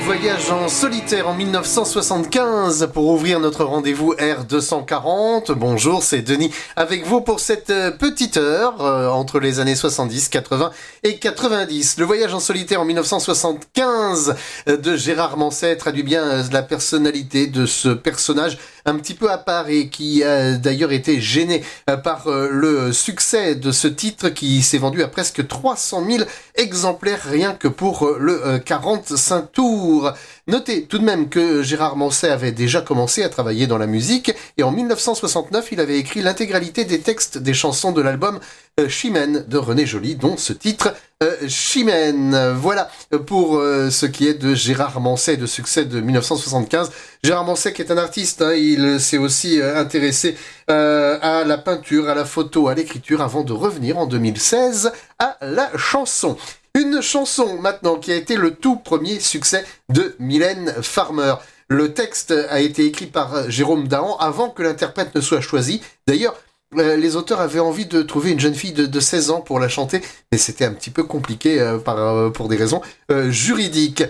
Voyage en solitaire en 1975 pour ouvrir notre rendez-vous R240. Bonjour, c'est Denis avec vous pour cette petite heure entre les années 70, 80 et 90. Le Voyage en solitaire en 1975 de Gérard Manset traduit bien la personnalité de ce personnage un petit peu à part et qui a d'ailleurs été gêné par le succès de ce titre qui s'est vendu à presque 300 000 exemplaires rien que pour le 45 tours. Notez tout de même que Gérard Manset avait déjà commencé à travailler dans la musique et en 1969 il avait écrit l'intégralité des textes des chansons de l'album Chimène de René Joly, dont ce titre Chimène. Voilà pour ce qui est de Gérard Manset, de succès de 1975. Gérard Manset qui est un artiste, il s'est aussi intéressé à la peinture, à la photo, à l'écriture avant de revenir en 2016 à la chanson. Une chanson maintenant qui a été le tout premier succès de Mylène Farmer. Le texte a été écrit par Jérôme Dahan avant que l'interprète ne soit choisi. D'ailleurs, les auteurs avaient envie de trouver une jeune fille de 16 ans pour la chanter, mais c'était un petit peu compliqué pour des raisons juridiques.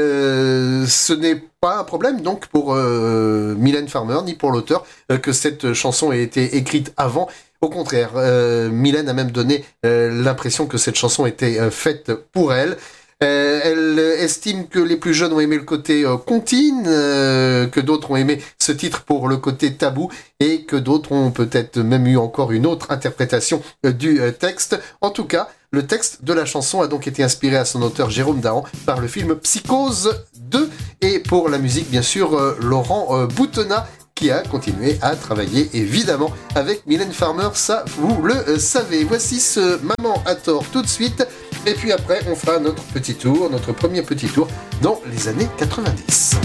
Ce n'est pas un problème donc pour Mylène Farmer ni pour l'auteur que cette chanson ait été écrite avant. Au contraire, Mylène a même donné l'impression que cette chanson était faite pour elle. Elle estime que les plus jeunes ont aimé le côté comptine, que d'autres ont aimé ce titre pour le côté tabou et que d'autres ont peut-être même eu encore une autre interprétation du texte. En tout cas, le texte de la chanson a donc été inspiré à son auteur Jérôme Dahan par le film Psychose 2 et pour la musique bien sûr Laurent Boutonnat qui a continué à travailler évidemment avec Mylène Farmer, ça vous le savez. Voici ce Maman a tort tout de suite et puis après on fera notre premier petit tour dans les années 90.